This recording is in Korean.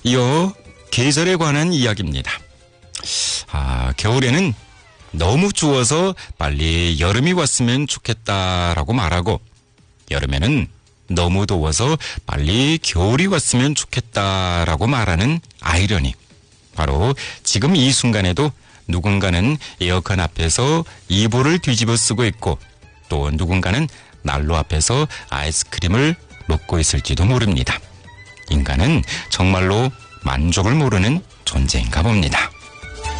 이어 계절에 관한 이야기입니다. 겨울에는 너무 추워서 빨리 여름이 왔으면 좋겠다라고 말하고, 여름에는 너무 더워서 빨리 겨울이 왔으면 좋겠다라고 말하는 아이러니. 바로 지금 이 순간에도 누군가는 에어컨 앞에서 이불을 뒤집어 쓰고 있고, 또 누군가는 난로 앞에서 아이스크림을 먹고 있을지도 모릅니다. 인간은 정말로 만족을 모르는 존재인가 봅니다.